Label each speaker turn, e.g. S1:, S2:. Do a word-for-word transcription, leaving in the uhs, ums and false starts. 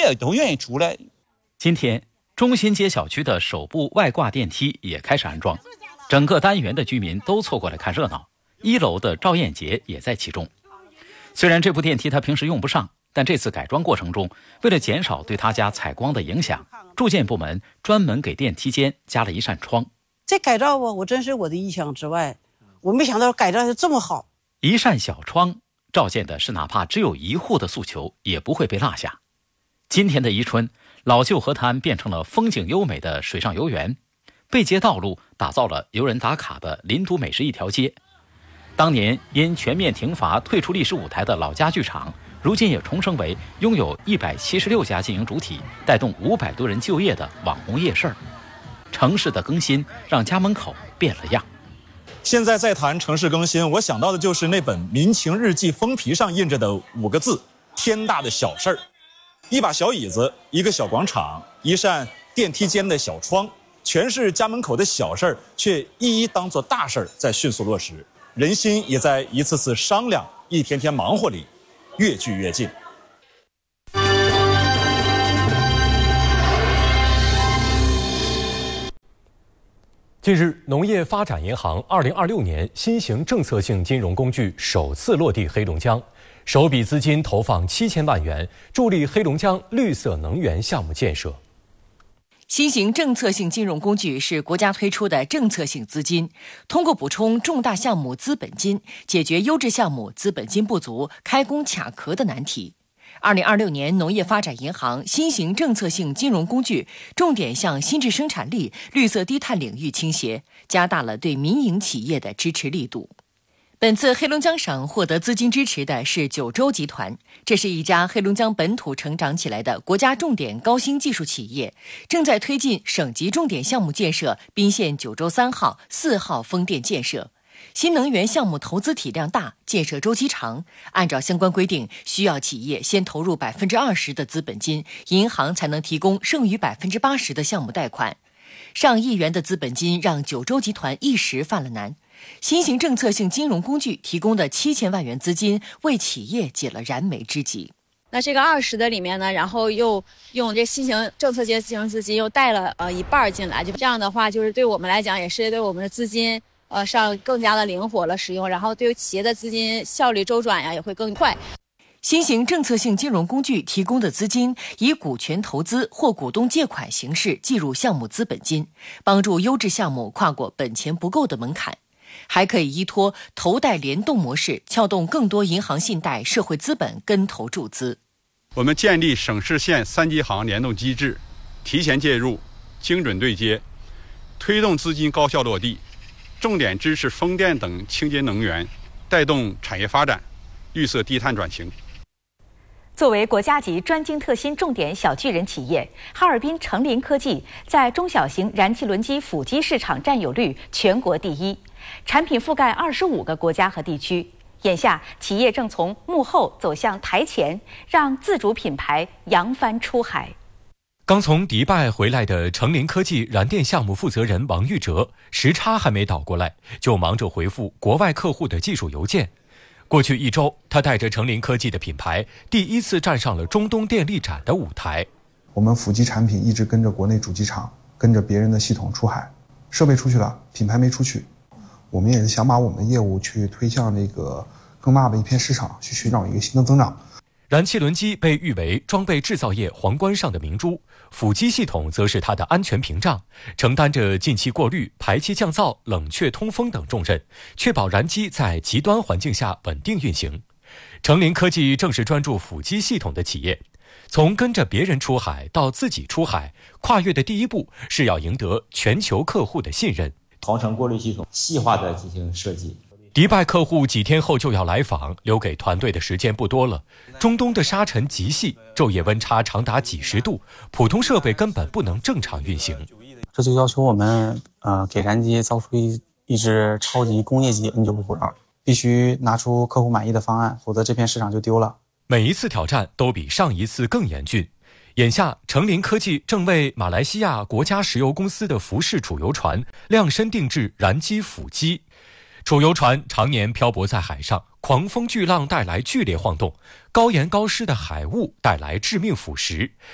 S1: 也都愿意出来。
S2: 今天中心街小区的首部外挂电梯也开始安装，整个单元的居民都凑过来看热闹，一楼的赵艳杰也在其中。虽然这部电梯他平时用不上，但这次改装过程中，为了减少对他家采光的影响，住建部门专门给电梯间加了一扇窗。
S3: 这改造啊，我真是我的意想之外，我没想到改造的这么好。
S2: 一扇小窗照见的是哪怕只有一户的诉求也不会被落下。今天的宜春，老旧河滩变成了风景优美的水上游园，背街道路打造了游人打卡的林都美食一条街。当年因全面停罚退出历史舞台的老家剧场，如今也重生为拥有一百七十六家经营主体，带动五百多人就业的网红夜市。城市的更新让家门口变了样。
S4: 现在在谈城市更新，我想到的就是那本民情日记封皮上印着的五个字：天大的小事儿。一把小椅子，一个小广场，一扇电梯间的小窗，全是家门口的小事儿，却一一当作大事儿在迅速落实。人心也在一次次商量、一天天忙活里越聚越近。
S5: 近日，农业发展银行二零二六年新型政策性金融工具首次落地黑龙江，首笔资金投放七千万元，助力黑龙江绿色能源项目建设。
S6: 新型政策性金融工具是国家推出的政策性资金，通过补充重大项目资本金，解决优质项目资本金不足、开工卡壳的难题。二零二六年，农业发展银行新型政策性金融工具重点向新质生产力、绿色低碳领域倾斜，加大了对民营企业的支持力度。本次黑龙江省获得资金支持的是九州集团，这是一家黑龙江本土成长起来的国家重点高新技术企业，正在推进省级重点项目建设宾县九州三号、四号风电建设。新能源项目投资体量大，建设周期长，按照相关规定，需要企业先投入百分之二十的资本金，银行才能提供剩余百分之八十的项目贷款。上亿元的资本金让九州集团一时犯了难。新型政策性金融工具提供的七千万元资金，为企业解了燃眉之急。
S7: 那这个二十的里面呢，然后又用这新型政策性金融资金又带了呃一半进来，就这样的话，就是对我们来讲，也是对我们的资金。呃，上更加的灵活了使用，然后对于企业的资金效率周转呀也会更快。
S6: 新型政策性金融工具提供的资金以股权投资或股东借款形式计入项目资本金，帮助优质项目跨过本钱不够的门槛，还可以依托投贷联动模式，撬动更多银行信贷、社会资本跟投注资。
S8: 我们建立省市县三级行联动机制，提前介入，精准对接，推动资金高效落地。重点支持风电等清洁能源，带动产业发展、绿色低碳转型。
S9: 作为国家级专精特新重点小巨人企业，哈尔滨成林科技在中小型燃气轮机辅机市场占有率全国第一，产品覆盖二十五个国家和地区。眼下，企业正从幕后走向台前，让自主品牌扬帆出海。
S5: 刚从迪拜回来的成林科技燃电项目负责人王玉哲，时差还没倒过来，就忙着回复国外客户的技术邮件。过去一周，他带着成林科技的品牌，第一次站上了中东电力展的舞台。
S10: 我们辅机产品一直跟着国内主机厂，跟着别人的系统出海，设备出去了，品牌没出去。我们也是想把我们的业务去推向那个更大的一片市场，去寻找一个新的增长。
S5: 燃气轮机被誉为装备制造业皇冠上的明珠，辅机系统则是它的安全屏障，承担着进气过滤、排气降噪、冷却通风等重任，确保燃机在极端环境下稳定运行。成林科技正是专注辅机系统的企业，从跟着别人出海到自己出海，跨越的第一步是要赢得全球客户的信任。
S11: 同程过滤系统细化的进行设计。
S5: 迪拜客户几天后就要来访，留给团队的时间不多了。中东的沙尘极细，昼夜温差长达几十度，普通设备根本不能正常运行。
S12: 这就要求我们呃给燃机造出一一支超级工业级 N 九五 火药，必须拿出客户满意的方案，否则这片市场就丢了。
S5: 每一次挑战都比上一次更严峻。眼下，成林科技正为马来西亚国家石油公司的福士储油船量身定制燃机辅机。储油船常年漂泊在海上，狂风巨浪带来剧烈晃动，高盐高湿的海雾带来致命腐蚀，